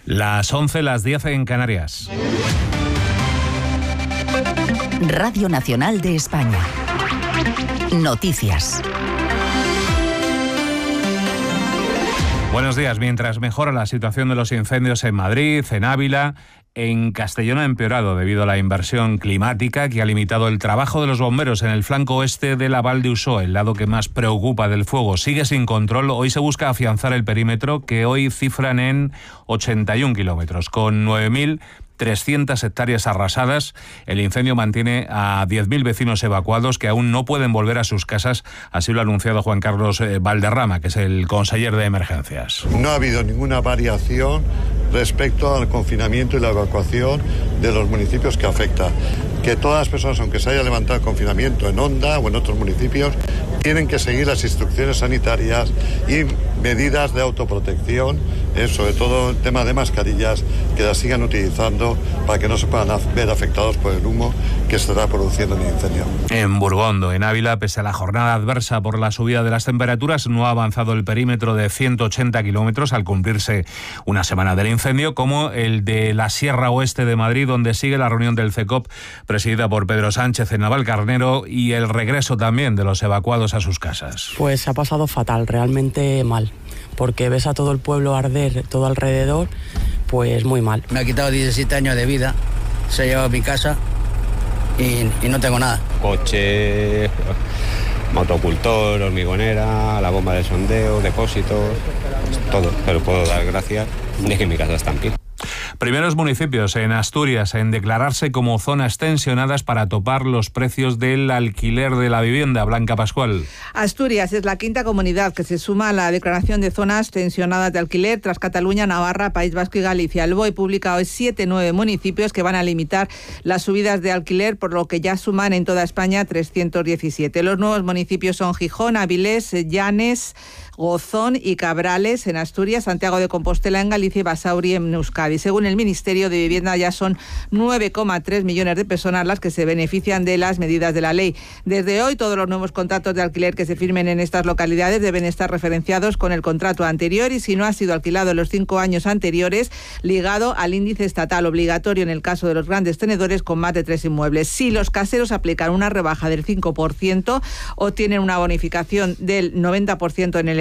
Las 11, las 10 en Canarias. Radio Nacional de España. Noticias. Buenos días. Mientras mejora la situación de los incendios en Madrid, en Ávila, en Castellón ha empeorado debido a la inversión climática que ha limitado el trabajo de los bomberos en el flanco oeste de la Val de Uxó, el lado que más preocupa del fuego. Sigue sin control. Hoy se busca afianzar el perímetro, que hoy cifran en 81 kilómetros, con 9.300 hectáreas arrasadas. El incendio mantiene a 10.000 vecinos evacuados que aún no pueden volver a sus casas. Así lo ha anunciado Juan Carlos Valderrama, que es el conseller de Emergencias. No ha habido ninguna variación respecto al confinamiento y la evacuación de los municipios que afecta. Que todas las personas, aunque se haya levantado el confinamiento en Onda o en otros municipios, tienen que seguir las instrucciones sanitarias y medidas de autoprotección, sobre todo el tema de mascarillas, que las sigan utilizando para que no se puedan ver afectados por el humo que se estará produciendo en el incendio. En Burgondo, en Ávila, pese a la jornada adversa por la subida de las temperaturas, no ha avanzado el perímetro de 180 kilómetros al cumplirse una semana del incendio, como el de la Sierra Oeste de Madrid, donde sigue la reunión del CECOP, presidida por Pedro Sánchez en Navalcarnero, y el regreso también de los evacuados a sus casas. Pues ha pasado fatal, realmente mal, porque ves a todo el pueblo arder, todo alrededor, pues muy mal. Me ha quitado 17 años de vida, se ha llevado a mi casa y no tengo nada. Coche, motocultor, hormigonera, la bomba de sondeo, depósitos, todo. Pero puedo dar gracias de que mi casa está en pie. Primeros municipios en Asturias en declararse como zonas tensionadas para topar los precios del alquiler de la vivienda. Blanca Pascual. Asturias es la quinta comunidad que se suma a la declaración de zonas tensionadas de alquiler tras Cataluña, Navarra, País Vasco y Galicia. El BOE publica hoy 7 nuevos municipios que van a limitar las subidas de alquiler, por lo que ya suman en toda España 317. Los nuevos municipios son Gijón, Avilés, Llanes, Gozón y Cabrales en Asturias, Santiago de Compostela en Galicia y Basauri en Euskadi. Según el Ministerio de Vivienda, ya son 9,3 millones de personas las que se benefician de las medidas de la ley. Desde hoy, todos los nuevos contratos de alquiler que se firmen en estas localidades deben estar referenciados con el contrato anterior y, si no ha sido alquilado en los 5 años anteriores, ligado al índice estatal, obligatorio en el caso de los grandes tenedores con más de 3 inmuebles. Si los caseros aplican una rebaja del 5% o tienen una bonificación del 90% en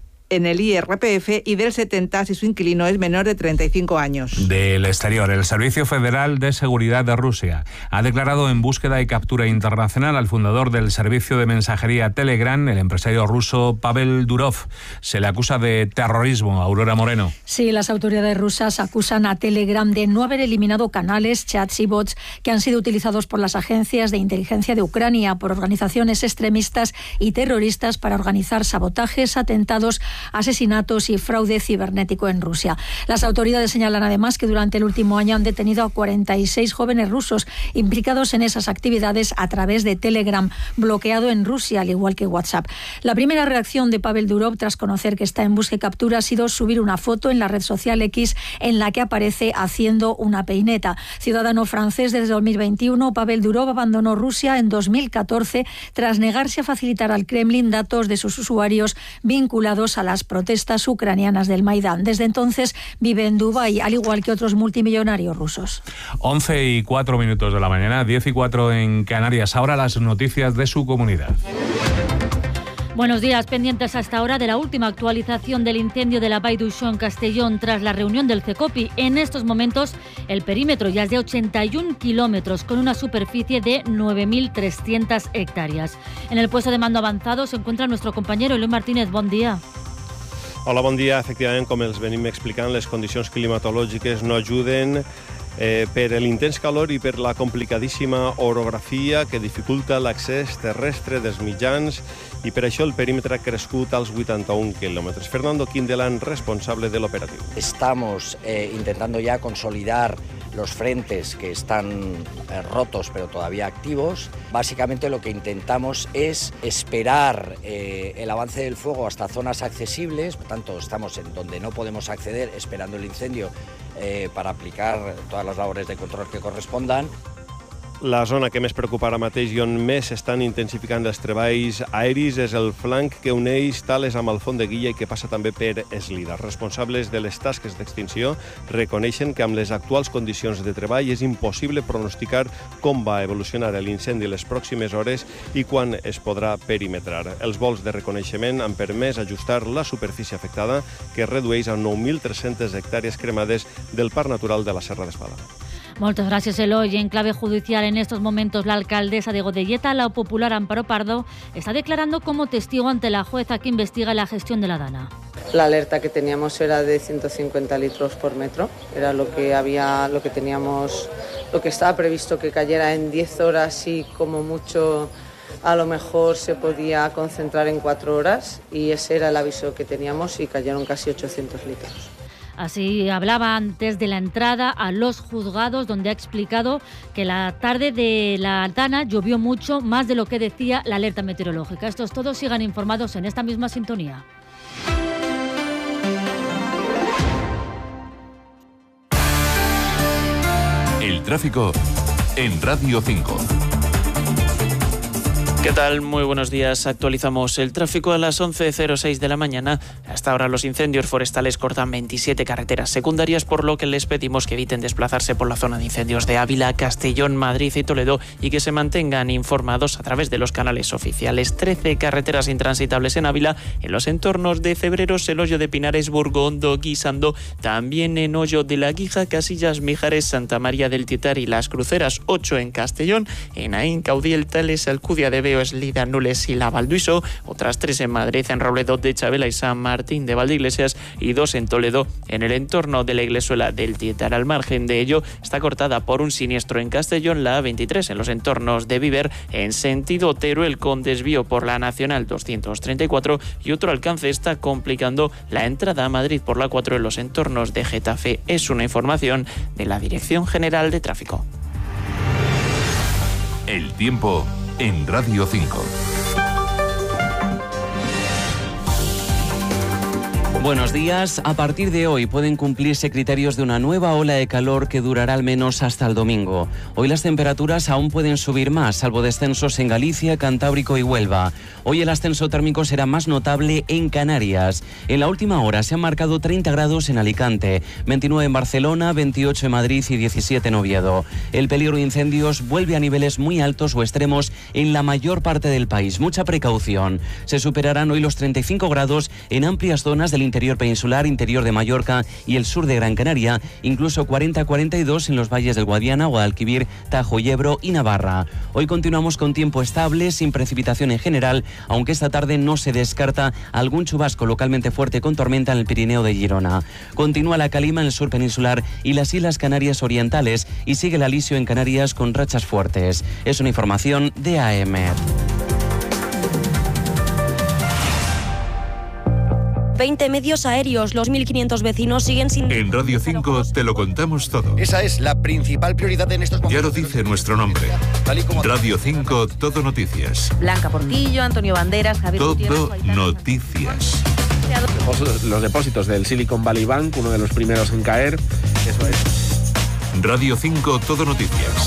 el IRPF y del 70% si su inquilino es menor de 35 años. Del exterior, el Servicio Federal de Seguridad de Rusia ha declarado en búsqueda y captura internacional al fundador del servicio de mensajería Telegram, el empresario ruso Pavel Durov. Se le acusa de terrorismo. Aurora Moreno. Sí, las autoridades rusas acusan a Telegram de no haber eliminado canales, chats y bots que han sido utilizados por las agencias de inteligencia de Ucrania, por organizaciones extremistas y terroristas para organizar sabotajes, atentados, asesinatos y fraude cibernético en Rusia. Las autoridades señalan además que durante el último año han detenido a 46 jóvenes rusos implicados en esas actividades a través de Telegram, bloqueado en Rusia, al igual que WhatsApp. La primera reacción de Pavel Durov, tras conocer que está en busca y captura, ha sido subir una foto en la red social X en la que aparece haciendo una peineta. Ciudadano francés desde 2021, Pavel Durov abandonó Rusia en 2014 tras negarse a facilitar al Kremlin datos de sus usuarios vinculados a las protestas ucranianas del Maidán. Desde entonces vive en Dubái, al igual que otros multimillonarios rusos. 11:04 de la mañana, 10:04 en Canarias. Ahora las noticias de su comunidad. Buenos días, pendientes hasta ahora de la última actualización del incendio de la Vall d'Uixó en Castellón tras la reunión del CECOPI. En estos momentos el perímetro ya es de 81 kilómetros con una superficie de 9.300 hectáreas. En el puesto de mando avanzado se encuentra nuestro compañero Eloi Martínez. Bon dia. Hola, bon dia. Efectivament, com els venim explicant, les condicions climatològiques no ajuden per l'intens calor i per la complicadíssima orografia que dificulta l'accés terrestre dels mitjans i per això el perímetre ha crescut als 81 kilómetros. Fernando Quindelán, responsable del operativo. Estamos intentando ya consolidar los frentes que están rotos pero todavía activos. Básicamente lo que intentamos es esperar el avance del fuego hasta zonas accesibles, por tanto estamos en donde no podemos acceder esperando el incendio para aplicar todas las labores de control que correspondan. La zona que més preocupa ara mateix i on més s'estan intensificant els treballs aeris és el flanc que uneix Tales amb Alfondeguilla i que passa també per Eslida. Responsables de les tasques d'extinció reconeixen que amb les actuals condicions de treball és impossible pronosticar com va evolucionar l'incendi les pròximes hores i quan es podrà perimetrar. Els vols de reconeixement han permès ajustar la superfície afectada, que es redueix a 9.300 hectàrees cremades del Parc Natural de la Serra d'Espada. Muchas gracias, Eloy. En clave judicial, en estos momentos, la alcaldesa de Godelleta, la popular Amparo Pardo, está declarando como testigo ante la jueza que investiga la gestión de la Dana. La alerta que teníamos era de 150 litros por metro. Era lo que teníamos, lo que estaba previsto que cayera en 10 horas y como mucho a lo mejor se podía concentrar en 4 horas, y ese era el aviso que teníamos y cayeron casi 800 litros. Así hablaba antes de la entrada a los juzgados, donde ha explicado que la tarde de la Dana llovió mucho, más de lo que decía la alerta meteorológica. Estos todos sigan informados en esta misma sintonía. El tráfico en Radio 5. ¿Qué tal? Muy buenos días. Actualizamos el tráfico a las 11:06 de la mañana. Hasta ahora los incendios forestales cortan 27 carreteras secundarias, por lo que les pedimos que eviten desplazarse por la zona de incendios de Ávila, Castellón, Madrid y Toledo y que se mantengan informados a través de los canales oficiales. 13 carreteras intransitables en Ávila, en los entornos de Cebreros, el Hoyo de Pinares, Burgondo, Guisando, también en Hoyo de la Guija, Casillas, Mijares, Santa María del Tietar y Las Cruceras. 8 en Castellón, en Aín, Caudiel, Tales, Alcudia de Veo, Eslida, Nules y La Valduiso. Otras 3 en Madrid, en Robledo de Chabela y San Martín de Valdeiglesias, y 2 en Toledo, en el entorno de la Iglesuela del Tietar. Al margen de ello, está cortada por un siniestro en Castellón la A23 en los entornos de Viver, en sentido Teruel, con desvío por la Nacional 234, y otro alcance está complicando la entrada a Madrid por la 4 en los entornos de Getafe. Es una información de la Dirección General de Tráfico. El tiempo en Radio 5. Buenos días. A partir de hoy pueden cumplirse criterios de una nueva ola de calor que durará al menos hasta el domingo. Hoy las temperaturas aún pueden subir más, salvo descensos en Galicia, Cantábrico y Huelva. Hoy el ascenso térmico será más notable en Canarias. En la última hora se han marcado 30 grados en Alicante, 29 en Barcelona, 28 en Madrid y 17 en Oviedo. El peligro de incendios vuelve a niveles muy altos o extremos en la mayor parte del país. Mucha precaución. Se superarán hoy los 35 grados en amplias zonas del interior peninsular, interior de Mallorca y el sur de Gran Canaria, incluso 40-42 en los valles del Guadiana, Guadalquivir, Tajo y Ebro y Navarra. Hoy continuamos con tiempo estable, sin precipitación en general, aunque esta tarde no se descarta algún chubasco localmente fuerte con tormenta en el Pirineo de Girona. Continúa la calima en el sur peninsular y las Islas Canarias Orientales, y sigue el alisio en Canarias con rachas fuertes. Es una información de AEMET. 20 medios aéreos, los 1.500 vecinos siguen sin... En Radio 5 te lo contamos todo. Esa es la principal prioridad en estos momentos. Ya lo dice nuestro nombre. Radio 5, Todo Noticias. Blanca Portillo, Antonio Banderas, Javier Todo Noticias. Los depósitos del Silicon Valley Bank, uno de los primeros en caer. Eso es. Radio 5, Todo Noticias.